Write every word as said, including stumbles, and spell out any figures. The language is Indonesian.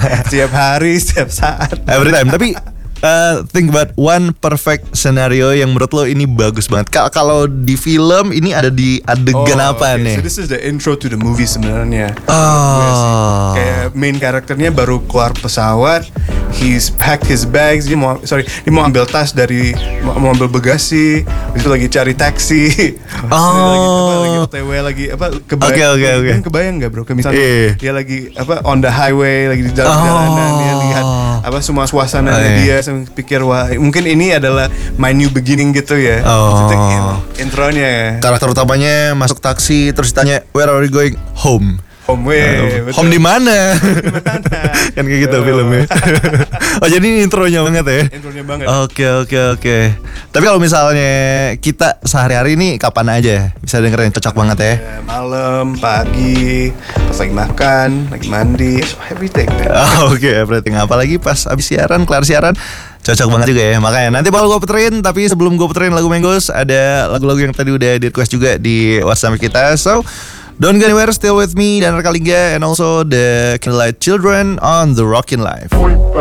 Setiap hari, setiap saat. Every time. Tapi Uh, think about one perfect scenario yang menurut lo ini bagus banget. Ka- Kalau di film ini ada di adegan apa okay. nih? So this is the intro to the movie sebenarnya. Oh. Kayak main karakternya baru keluar pesawat, he's packed his bags, dia mau sorry, dia mau ambil tas dari mau, mau ambil bagasi, itu lagi cari taksi. Oh. lagi apa lagi O T W lagi apa kebayang. Oke, oke, oke. Kan kebayang enggak, Bro? Kayak misalnya Iya. dia lagi apa on the highway, lagi di jalan-jalanan, Oh. dia lihat apa semua suasana Oh, iya. dia, sambil pikir wah mungkin ini adalah my new beginning gitu ya. Oh. Itu in- intronya. Karakter utamanya masuk taksi terus ditanya where are you going? Home. Home way. Home di mana? Kan kayak gitu filmnya. Oh jadi ini intronya banget ya. Intronya banget. Oke oke oke. Tapi kalau misalnya kita sehari-hari ini kapan aja bisa dengerin, cocok banget ya. Ya, malam, pagi, pas lagi makan, lagi mandi, so everything. Man. Oh, Oke, okay, everything. Apalagi pas abis siaran, kelar siaran, cocok banget juga ya. Makanya nanti bakal gue puterin. Tapi sebelum gue puterin lagu Manggos, ada lagu-lagu yang tadi udah di request juga di WhatsApp kita. So don't go anywhere, still with me dan Raka Lingga, and also the Candlelight Children on The Rockin' Life.